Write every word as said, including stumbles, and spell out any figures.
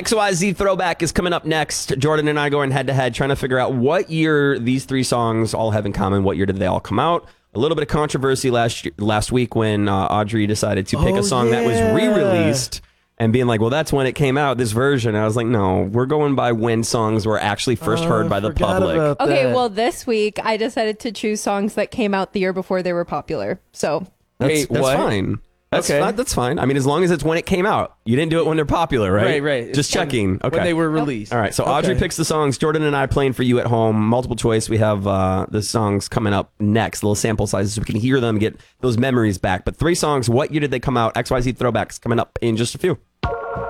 X Y Z Throwback is coming up next. Jordan and I going head to head, trying to figure out what year these three songs all have in common. What year did they all come out? A little bit of controversy last last week when uh, Audrey decided to pick oh, a song yeah. that was re-released and being like, well, that's when it came out, this version. And I was like, no, we're going by when songs were actually first Oh, heard by the public. Okay, that. well, this week I decided to choose songs that came out the year before they were popular. So That's, Wait, that's what? fine. That's, Okay. fi- that's fine. I mean, as long as it's when it came out. You didn't do it when they're popular, right? Right, right. Just It's when- checking. Okay. When they were released. All right, so Audrey Okay. picks the songs. Jordan and I playing for you at home. Multiple choice. We have uh, the songs coming up next. Little sample sizes so we can hear them, get those memories back. But three songs. What year did they come out? X Y Z Throwbacks coming up in just a few.